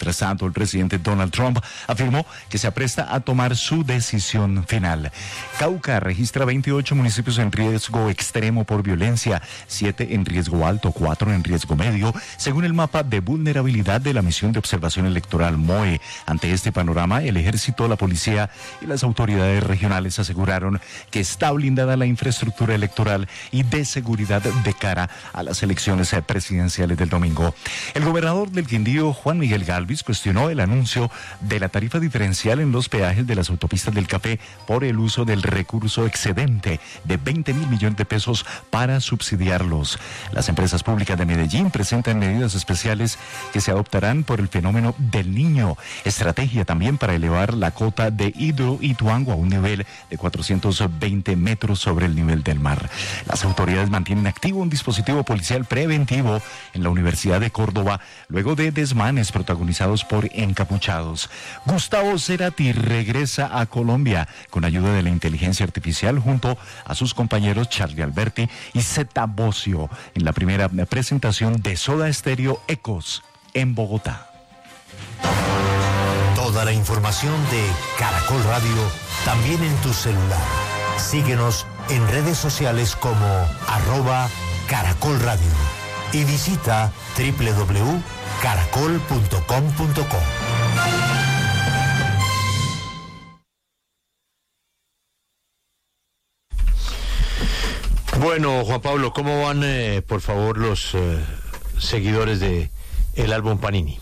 Mientras tanto, el presidente Donald Trump afirmó que se apresta a tomar su decisión final. Cauca registra 28 municipios en riesgo extremo por violencia, 7 en riesgo alto, 4 en riesgo medio, según el mapa de vulnerabilidad de la misión de observación electoral MOE. Ante este panorama, el ejército, la policía y las autoridades regionales aseguraron que está blindada la infraestructura electoral y de seguridad de cara a las elecciones presidenciales del domingo. El gobernador del Quindío, Juan Miguel Gálvez, cuestionó el anuncio de la tarifa diferencial en los peajes de las autopistas del Café por el uso del recurso excedente de 20.000 millones de pesos para subsidiarlos. Las empresas públicas de Medellín presentan medidas especiales que se adoptarán por el fenómeno del Niño. Estrategia también para elevar la cota de Hidroituango a un nivel de 420 metros sobre el nivel del mar. Las autoridades mantienen activo un dispositivo policial preventivo en la Universidad de Córdoba luego de desmanes protagonizados por encapuchados. Gustavo Cerati regresa a Colombia con ayuda de la inteligencia artificial junto a sus compañeros Charlie Alberti y Zeta Bosio en la primera presentación de Soda Stereo Ecos en Bogotá. Toda la información de Caracol Radio también en tu celular. Síguenos en redes sociales como @Caracol Radio y visita www.caracol.com.co. Bueno, Juan Pablo, ¿cómo van, por favor, los seguidores de el álbum Panini?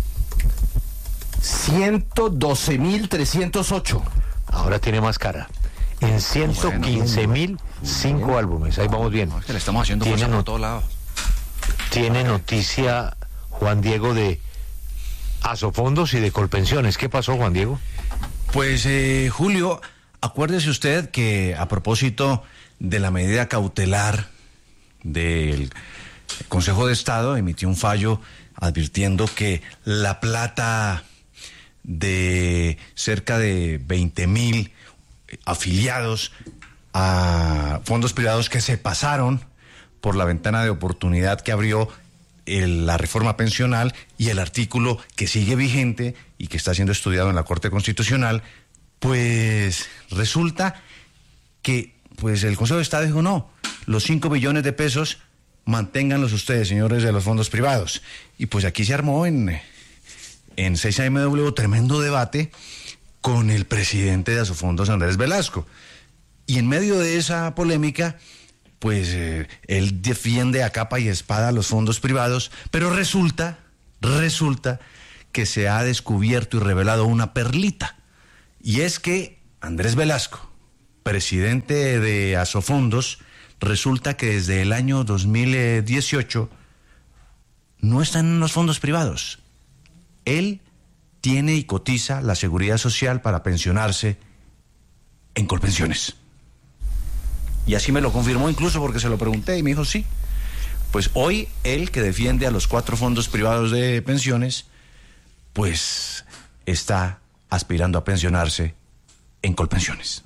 112.308. Ahora tiene más cara. En 115.000, 5 álbumes. Ahí vamos bien. No, es que le estamos haciendo fuerza por todos lados. Tiene noticia Juan Diego de Asofondos y de Colpensiones. ¿Qué pasó, Juan Diego? Pues, Julio, acuérdese usted que a propósito de la medida cautelar del Consejo de Estado, emitió un fallo advirtiendo que la plata de cerca de 20.000 afiliados a fondos privados que se pasaron por la ventana de oportunidad que abrió la reforma pensional y el artículo que sigue vigente y que está siendo estudiado en la Corte Constitucional, pues resulta que pues el Consejo de Estado dijo no, los 5 billones de pesos manténganlos ustedes, señores de los fondos privados. Y pues aquí se armó en 6AMW tremendo debate con el presidente de Asofondos, Andrés Velasco. Y en medio de esa polémica, pues él defiende a capa y espada a los fondos privados, pero resulta que se ha descubierto y revelado una perlita. Y es que Andrés Velasco, presidente de Asofondos, resulta que desde el año 2018 no está en los fondos privados. Él tiene y cotiza la seguridad social para pensionarse en Colpensiones. Y así me lo confirmó incluso porque se lo pregunté y me dijo sí. Pues hoy él, que defiende a los 4 fondos privados de pensiones, pues está aspirando a pensionarse en Colpensiones.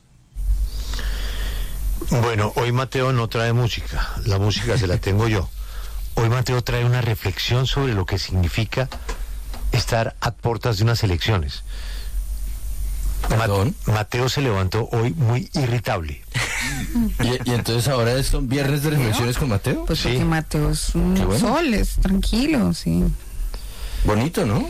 Bueno, hoy Mateo no trae música, la música se la tengo yo. Hoy Mateo trae una reflexión sobre lo que significa estar a puertas de unas elecciones. Mateo se levantó hoy muy irritable. ¿Y entonces ahora es un viernes de reflexiones con Mateo? Pues sí. Porque Mateo es un sol, es tranquilo, sí. Bonito, ¿no?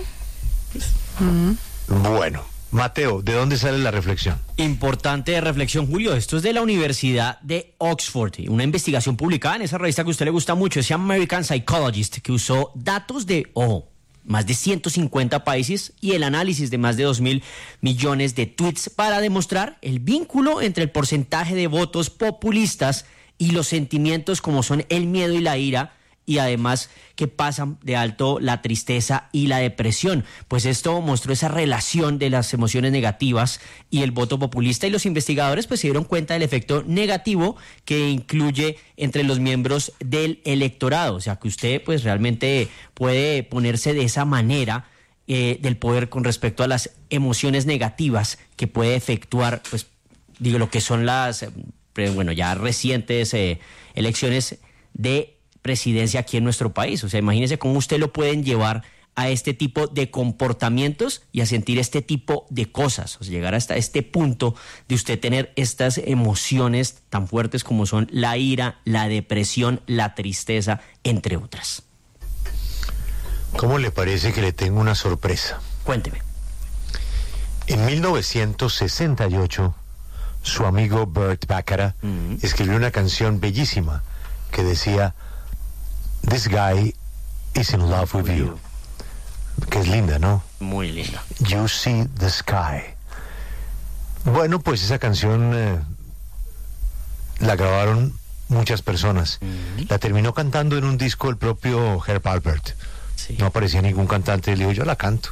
Bueno, Mateo, ¿de dónde sale la reflexión? Importante reflexión, Julio. Esto es de la Universidad de Oxford, una investigación publicada en esa revista que a usted le gusta mucho, ese American Psychologist, que usó datos de, más de 150 países y el análisis de más de 2.000 millones de tweets para demostrar el vínculo entre el porcentaje de votos populistas y los sentimientos como son el miedo y la ira, y además que pasan de alto la tristeza y la depresión. Pues esto mostró esa relación de las emociones negativas y el voto populista, y los investigadores pues se dieron cuenta del efecto negativo que incluye entre los miembros del electorado. O sea que usted pues realmente puede ponerse de esa manera del poder con respecto a las emociones negativas que puede efectuar, pues digo, lo que son las ya recientes elecciones de presidencia aquí en nuestro país. O sea, imagínese cómo usted lo pueden llevar a este tipo de comportamientos y a sentir este tipo de cosas, o sea, llegar hasta este punto de usted tener estas emociones tan fuertes como son la ira, la depresión, la tristeza, entre otras. ¿Cómo le parece que le tengo una sorpresa? Cuénteme. En 1968, su amigo Burt Bacharach escribió una canción bellísima que decía "This guy is in love with you", que es linda, ¿no? Muy linda. You see the sky. Bueno, pues esa canción la grabaron muchas personas. La terminó cantando en un disco el propio Herb Alpert. Sí. No aparecía ningún cantante y le dijo, yo la canto.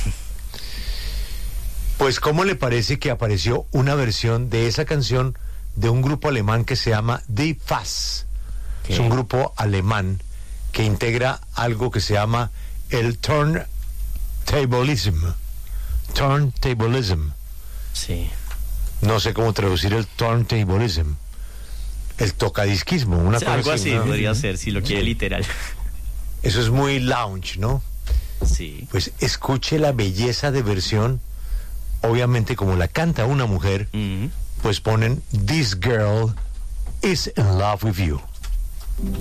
Pues, ¿cómo le parece que apareció una versión de esa canción de un grupo alemán que se llama Die Fass? Es un grupo alemán que integra algo que se llama el turntablism. Turntablism. Sí. No sé cómo traducir el turntablism. El tocadisquismo, una cosa algo así, ¿no? podría ser, si lo quiere literal. Eso es muy lounge, ¿no? Sí. Pues escuche la belleza de versión. Obviamente, como la canta una mujer, pues ponen "This girl is in love with you".